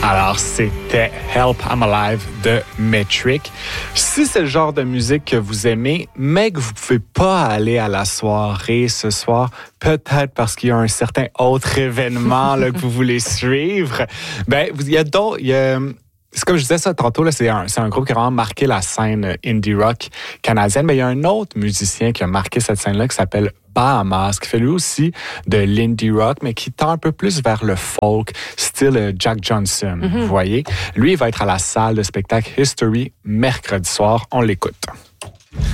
Alors, c'était Help I'm Alive de Metric. Si c'est le genre de musique que vous aimez, mais que vous ne pouvez pas aller à la soirée ce soir, peut-être parce qu'il y a un certain autre événement là, que vous voulez suivre, ben, il y a d'autres... C'est comme je disais ça tantôt, là, c'est un groupe qui a vraiment marqué la scène indie rock canadienne. Mais il y a un autre musicien qui a marqué cette scène-là qui s'appelle Bahamas, qui fait lui aussi de l'indie rock, mais qui tend un peu plus vers le folk, style Jack Johnson, vous voyez. Lui, il va être à la salle de spectacle History mercredi soir. On l'écoute.